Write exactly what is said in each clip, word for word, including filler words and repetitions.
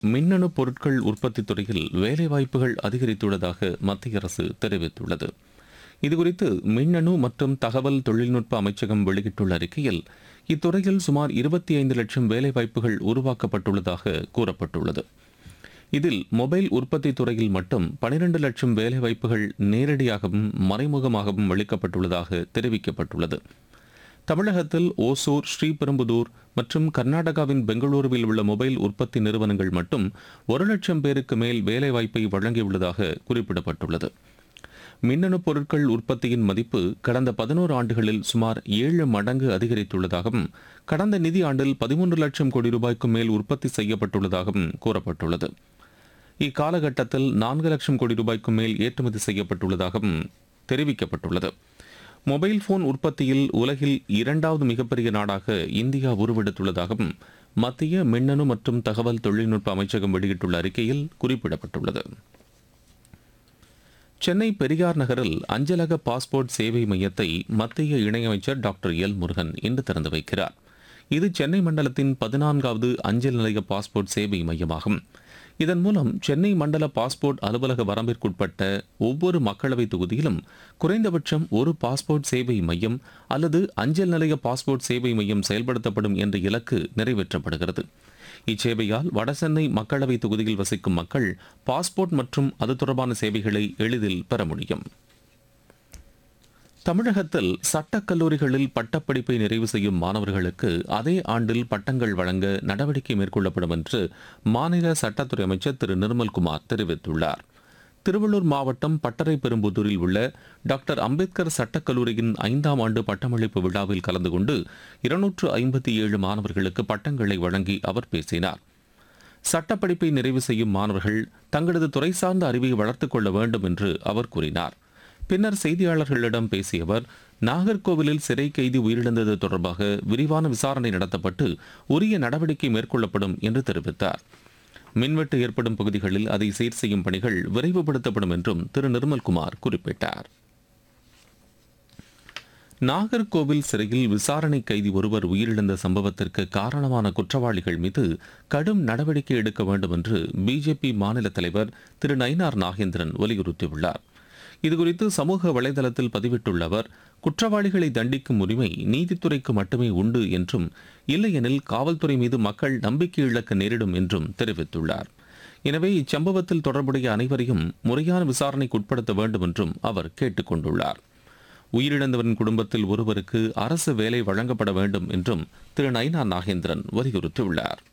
மின்னணு பொருட்கள் உற்பத்தி துறையில் வேலைவாய்ப்புகள் அதிகரித்துள்ளதாக மத்திய அரசு தெரிவித்துள்ளது. இதுகுறித்து மின்னணு மற்றும் தகவல் தொழில்நுட்ப அமைச்சகம் வெளியிட்டுள்ள அறிக்கையில் இத்துறையில் சுமார் இருபத்தி ஐந்து லட்சம் வேலைவாய்ப்புகள் உருவாக்கப்பட்டுள்ளதாக கூறப்பட்டுள்ளது. இதில் மொபைல் உற்பத்தி துறையில் மட்டும் பனிரெண்டு லட்சம் வேலைவாய்ப்புகள் நேரடியாகவும் மறைமுகமாகவும் அளிக்கப்பட்டுள்ளதாக தெரிவிக்கப்பட்டுள்ளது. தமிழகத்தில் ஓசூர், ஸ்ரீபெரும்புதூர் மற்றும் கர்நாடகாவின் பெங்களூருவில் உள்ள மொபைல் உற்பத்தி நிறுவனங்கள் மட்டும் ஒரு லட்சம் பேருக்கு மேல் வேலைவாய்ப்பை வழங்கியுள்ளதாக குறிப்பிடப்பட்டுள்ளது. மின்னணு பொருட்கள் உற்பத்தியின் மதிப்பு கடந்த பதினோரு ஆண்டுகளில் சுமார் ஏழு மடங்கு அதிகரித்துள்ளதாகவும் கடந்த நிதி ஆண்டில் பதிமூன்று லட்சம் கோடி ரூபாய்க்கும் மேல் உற்பத்தி செய்யப்பட்டுள்ளதாகவும் கூறப்பட்டுள்ளது. இக்காலகட்டத்தில் நான்கு லட்சம் கோடி ரூபாய்க்கும் மேல் ஏற்றுமதி செய்யப்பட்டுள்ளதாகவும் தெரிவிக்கப்பட்டுள்ளது. மொபைல் போன் உற்பத்தியில் உலகில் இரண்டாவது மிகப்பெரிய நாடாக இந்தியா உருவெடுத்துள்ளதாகவும் மத்திய மின்னணு மற்றும் தகவல் தொழில்நுட்ப அமைச்சகம் வெளியிட்டுள்ள அறிக்கையில் குறிப்பிடப்பட்டுள்ளது. சென்னை பெரியார் நகரில் அஞ்சலக பாஸ்போர்ட் சேவை மையத்தை மத்திய இணையமைச்சர் டாக்டர் எல் முருகன் இன்று திறந்து வைக்கிறார். இது சென்னை மண்டலத்தின் பதினான்காவது அஞ்சல் நிலைய பாஸ்போர்ட் சேவை மையமாகும். இதன் மூலம் சென்னை மண்டல பாஸ்போர்ட் அலுவலக வரம்பிற்குட்பட்ட ஒவ்வொரு மக்களவைத் தொகுதியிலும் குறைந்தபட்சம் ஒரு பாஸ்போர்ட் சேவை மையம் அல்லது அஞ்சல் நிலைய பாஸ்போர்ட் சேவை மையம் செயல்படுத்தப்படும் என்ற இலக்கு நிறைவேற்றப்படுகிறது. இச்சேவையால் வடசென்னை மக்களவைத் தொகுதியில் வசிக்கும் மக்கள் பாஸ்போர்ட் மற்றும் அது தொடர்பான சேவைகளை எளிதில் பெற முடியும். தமிழகத்தில் சட்டக் கல்லூரிகளில் பட்டப்படிப்பை நிறைவு செய்யும் மாணவர்களுக்கு அதே ஆண்டில் பட்டங்கள் வழங்க நடவடிக்கை மேற்கொள்ளப்படும் என்று மாநில சட்டத்துறை அமைச்சர் திரு நிர்மல்குமார் தெரிவித்துள்ளார். திருவள்ளூர் மாவட்டம் பட்டரைப்பெரும்புதூரில் உள்ள டாக்டர் அம்பேத்கர் சட்டக் கல்லூரியின் ஐந்தாம் ஆண்டு பட்டமளிப்பு விழாவில் கலந்து கொண்டு இருநூற்று ஐம்பத்தி ஏழு மாணவர்களுக்கு பட்டங்களை வழங்கி அவர் பேசினார். சட்டப்படிப்பை நிறைவு செய்யும் மாணவர்கள் தங்களது துறை சார்ந்த அறிவை வளர்த்துக் கொள்ள வேண்டும் என்று அவர் கூறினார். பின்னர் செய்தியாளர்களிடம் பேசிய அவர், நாகர்கோவிலில் சிறை கைதி உயிரிழந்தது தொடர்பாக விரிவான விசாரணை நடத்தப்பட்டு உரிய நடவடிக்கை மேற்கொள்ளப்படும் என்று தெரிவித்தார். மின்வெட்டு ஏற்படும் பகுதிகளில் அதை சீர் செய்யும் பணிகள் விரைவுபடுத்தப்படும் என்றும் திரு நிர்மல்குமார் குறிப்பிட்டார். நாகர்கோவில் சிறையில் விசாரணை கைதி ஒருவர் உயிரிழந்த சம்பவத்திற்கு காரணமான குற்றவாளிகள் மீது கடும் நடவடிக்கை எடுக்க வேண்டும் என்று பிஜேபி மாநில தலைவர் திரு நயினார் நாகேந்திரன் வலியுறுத்தியுள்ளார். இதுகுறித்து சமூக வலைதளத்தில் பதிவிட்டுள்ள அவர், குற்றவாளிகளை தண்டிக்கும் உரிமை நீதித்துறைக்கு மட்டுமே உண்டு என்றும் இல்லையெனில் காவல்துறை மீது மக்கள் நம்பிக்கை இழக்க நேரிடும் என்றும் தெரிவித்துள்ளார். எனவே இச்சம்பவத்தில் தொடர்புடைய அனைவரையும் முறையான விசாரணைக்கு உட்படுத்த வேண்டும் என்றும் அவர் கேட்டுக் கொண்டுள்ளார். உயிரிழந்தவரின் குடும்பத்தில் ஒருவருக்கு அரசு வேலை வழங்கப்பட வேண்டும் என்றும் திரு நயினார் நாகேந்திரன் வலியுறுத்தியுள்ளார்.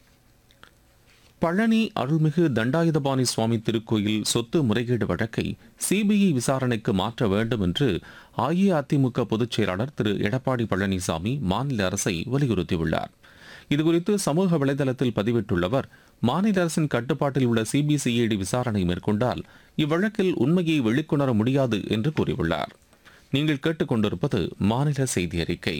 பழனி அருள்மிகு தண்டாயுதபாணி சுவாமி திருக்கோயில் சொத்து முறைகேடு வழக்கை சிபிஐ விசாரணைக்கு மாற்ற வேண்டும் என்று அஇஅதிமுக பொதுச் செயலாளர் திரு எடப்பாடி பழனிசாமி மாநில அரசை வலியுறுத்தியுள்ளார். இதுகுறித்து சமூக வலைதளத்தில் பதிவிட்டுள்ளவர், மாநில அரசின் கட்டுப்பாட்டில் உள்ள சிபிசிஐடி விசாரணை மேற்கொண்டால் இவ்வழக்கில் உண்மையை வெளிக்கொணர முடியாது என்று கூறியுள்ளார். நீங்கள் கேட்டுக்கொண்டிருப்பது மாநில செய்தி அறிக்கை.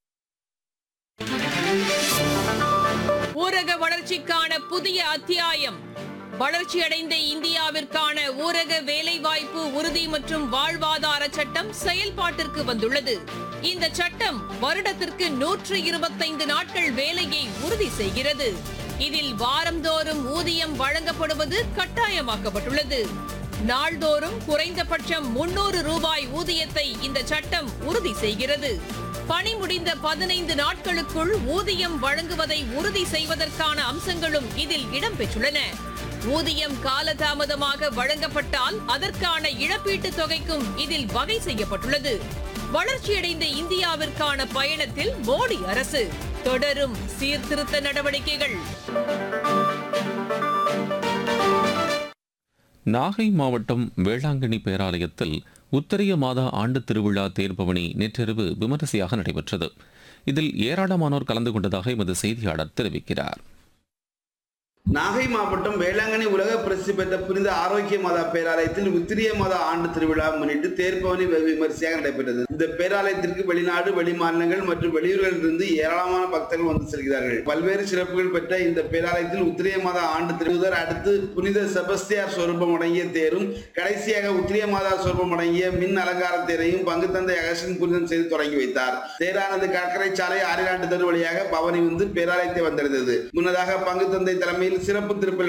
ஊரக வளர்ச்சிக்கான புதிய அத்தியாயம். வளர்ச்சியடைந்த இந்தியாவிற்கான ஊரக வேலைவாய்ப்பு உறுதி மற்றும் வாழ்வாதார சட்டம் செயல்பாட்டிற்கு வந்துள்ளது. இந்த சட்டம் வருடத்திற்கு நூற்று இருபத்தைந்து நாட்கள் வேலையை உறுதி செய்கிறது. இதில் வாரந்தோறும் ஊதியம் வழங்கப்படுவது கட்டாயமாக்கப்பட்டுள்ளது. நாள்தோறும் குறைந்தபட்சம் முன்னூறு ரூபாய் ஊதியத்தை இந்த சட்டம் உறுதி செய்கிறது. பணி முடிந்த பதினைந்து நாட்களுக்குள் ஊதியம் வழங்குவதை உறுதி செய்வதற்கான அம்சங்களும் இதில் இடம்பெற்றுள்ளன. ஊதியம் காலதாமதமாக வழங்கப்பட்டால் அதற்கான இழப்பீட்டுத் தொகைக்கும் இதில் வகை செய்யப்பட்டுள்ளது. வளர்ச்சியடைந்த இந்தியாவிற்கான பயணத்தில் மோடி அரசு தொடரும் சீர்திருத்த நடவடிக்கைகள். நாகை மாவட்டம் வேளாங்கண்ணி பேராலயத்தில் உத்தரிய மாதா ஆண்டு திருவிழா தேர்பவனி நேற்றிரவு விமரிசையாக நடைபெற்றது. இதில் ஏராளமானோர் கலந்து கொண்டதாக எமது செய்தியாளர் தெரிவிக்கிறார். நாகை மாவட்டம் வேளாங்கண்ணி உலக பிரசித்தி பெற்ற புனித ஆரோக்கிய மாதா பேராலயத்தில் உத்திரிய மாதா ஆண்டு திருவிழா முன்னிட்டு தேர்பவனி விமரிசையாக நடைபெற்றது. இந்த பேராலயத்திற்கு வெளிநாடு, வெளி மாநிலங்கள் மற்றும் வெளியூர்களில் இருந்து ஏராளமான பக்தர்கள் வந்து செல்கிறார்கள். பல்வேறு சிறப்புகள் பெற்ற இந்த பேராலயத்தில் உத்திரிய மாதா ஆண்டு திருவிழா அடுத்து புனித செபஸ்தியார் சொரூபம் அடங்கிய தேரும், கடைசியாக உத்திரிய மாதா சொரூபம் அடங்கிய மின் அலங்கார தேரையும் பங்கு தந்தை அகஸ்டின் புனிதம் செய்து தொடங்கி வைத்தார். தேரானது கடற்கரை சாலை ஆரிலாண்டு தெரு வழியாக பவனி வந்து பேராலயத்தை வந்தடைந்தது. முன்னதாக பங்கு தந்தை தலைமையில் வகையில் சிறப்பு திருப்பலி